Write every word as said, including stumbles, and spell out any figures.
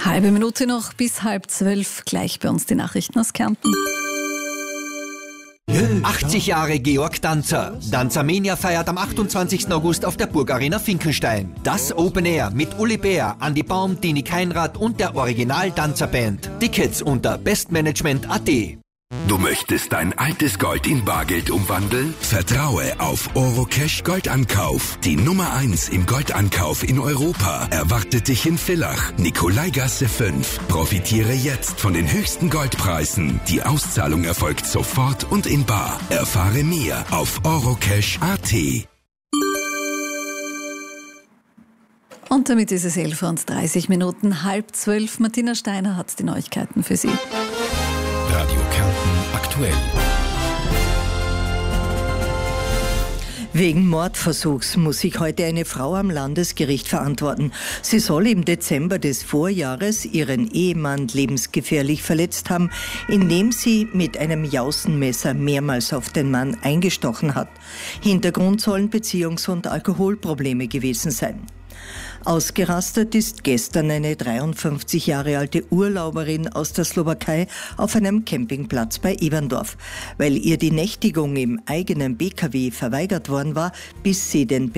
Halbe Minute noch bis halb zwölf, gleich bei uns die Nachrichten aus Kärnten. achtzig Jahre Georg Danzer. Danzermania feiert am achtundzwanzigsten August auf der Burgarena Finkenstein. Das Open Air mit Uli Bär, Andi Baum, Dini Keinrad und der Original-Danzerband. Tickets unter bestmanagement punkt at. Du möchtest dein altes Gold in Bargeld umwandeln? Vertraue auf Orocash Goldankauf. Die Nummer eins im Goldankauf in Europa erwartet dich in Villach, Nikolaigasse fünf. Profitiere jetzt von den höchsten Goldpreisen. Die Auszahlung erfolgt sofort und in bar. Erfahre mehr auf orocash punkt at. Und damit ist es elf und dreißig Minuten, halb zwölf. Martina Steiner hat die Neuigkeiten für Sie. Radio Kärnten aktuell. Wegen Mordversuchs muss sich heute eine Frau am Landesgericht verantworten. Sie soll im Dezember des Vorjahres ihren Ehemann lebensgefährlich verletzt haben, indem sie mit einem Jausenmesser mehrmals auf den Mann eingestochen hat. Hintergrund sollen Beziehungs- und Alkoholprobleme gewesen sein. Ausgerastet ist gestern eine dreiundfünfzig Jahre alte Urlauberin aus der Slowakei auf einem Campingplatz bei Eberndorf. Weil ihr die Nächtigung im eigenen B K W verweigert worden war, bis sie den